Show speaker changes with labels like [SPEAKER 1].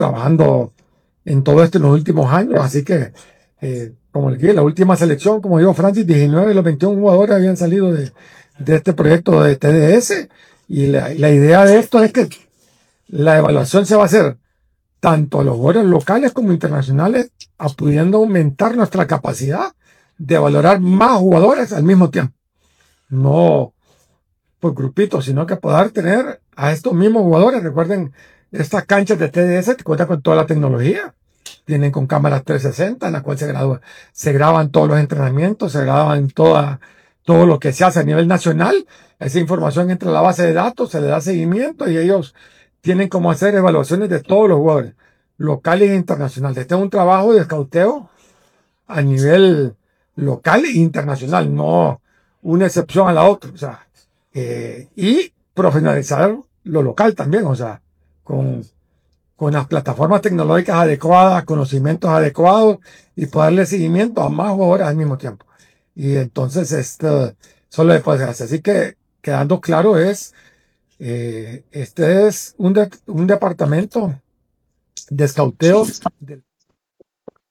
[SPEAKER 1] trabajando en todo esto en los últimos años. Así que, como le dije, la última selección, como dijo Francis, 19 de los 21 jugadores habían salido de este proyecto de TDS. Y la idea de esto es que la evaluación se va a hacer tanto a los jugadores locales como internacionales, pudiendo aumentar nuestra capacidad de valorar más jugadores al mismo tiempo. No por grupitos, sino que poder tener a estos mismos jugadores. Recuerden, estas canchas de TDS que cuentan con toda la tecnología. Vienen con cámaras 360 en la cual se graban todos los entrenamientos, se graban todo lo que se hace a nivel nacional. Esa información entra a la base de datos, se le da seguimiento y ellos tienen como hacer evaluaciones de todos los jugadores, locales e internacionales. Este es un trabajo de escauteo a nivel local e internacional, no una excepción a la otra. O sea, y profesionalizar lo local también, o sea, con las plataformas tecnológicas adecuadas, conocimientos adecuados y poder darle seguimiento a más jugadores al mismo tiempo. Y entonces esto solo después hacer. Así que quedando claro este es un departamento de escauteo del